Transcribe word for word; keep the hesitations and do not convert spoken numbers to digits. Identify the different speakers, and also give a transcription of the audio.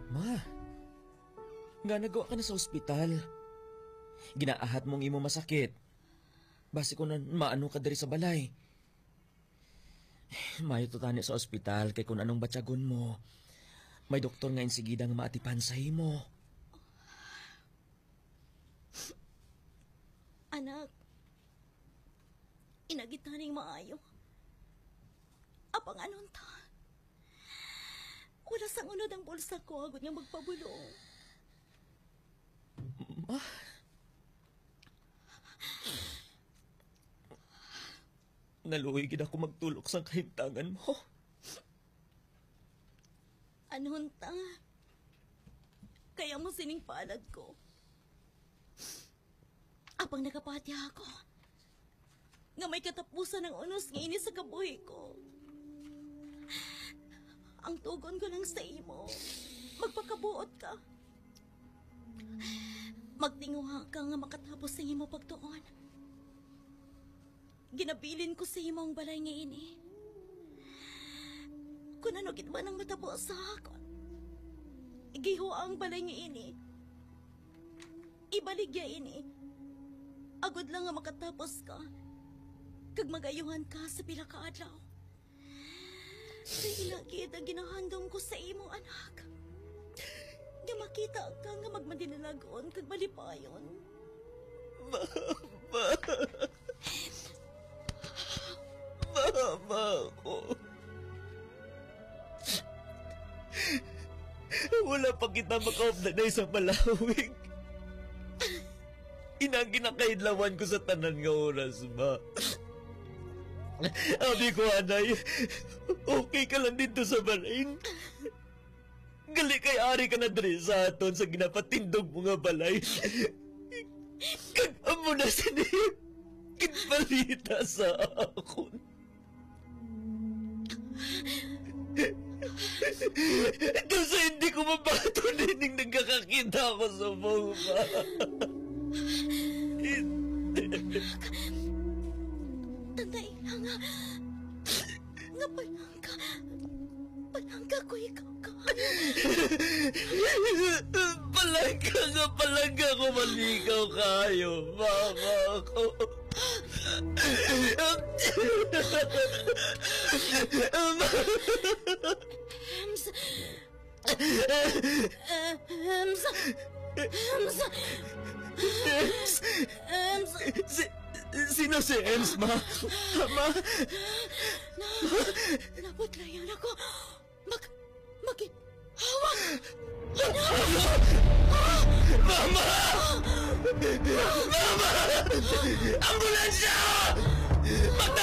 Speaker 1: Ma, nga nagawa ka na sa ospital. Ginaahat mong imo masakit. Basi ko na maano ka diri sa balay. Mayo to tani sa ospital kay kung anong batyagon mo. May doktor nga insigida nga maatipan sa imo.
Speaker 2: Anak, inagitaning maayo. Apang anon ta? Wala sang unod ang bulsa ko agad nga magpabulong.
Speaker 1: Ma? Naluoy gid ako magtulok sa kahimtangan mo.
Speaker 2: Anon ta? Kaya mo sining palad ko. Apang nakapati ako. Nga may katapusan ng unos nga ini sa kabuhi ko. Ang tugon ko lang sa imo, magpakabuot ka. Magtinguha ka nga makatapos sa imo pagtuon. Ginabilin ko sa imo ang balay nga ini. Kung ano gid ba nang matapos sa akon. Igiho ang balay nga ini. Ibaligya ini. Agod lang nga makatapos ka. Kag magayuhan ka sa pila ka adlaw. Sa ilagid ang ginahandong ko sa imo, anak. Nga makita ka nga magmadinalagon kag malipayon.
Speaker 1: Mama! Mama ko. Wala pa kita makaupdanay sa palawig. Inang ginakaidlawan ko sa tanan nga oras, ma. Abi ko, anay, okay ka lang dito sa balay. Gali kay ari ka na diri sa aton sa ginapatindog mo nga balay. Kag amo na sinip, kinbalita sa akon. Ito sa hindi ko mabato nining nagkakakita ako sa mga.
Speaker 2: Tantay lang nga. Nga palangka. Palangka ko ikaw ka.
Speaker 1: Palangka nga palangka ko malikaw kayo, mama ko.
Speaker 2: Ems. Ems. Ems.
Speaker 1: Ems.
Speaker 2: Ems.
Speaker 1: Si, sino si Ems, ma? Ma?
Speaker 2: Na, naputlayan ako. Mag, magin, hawak.
Speaker 1: Mama! Mama! Ambulansya! Patay!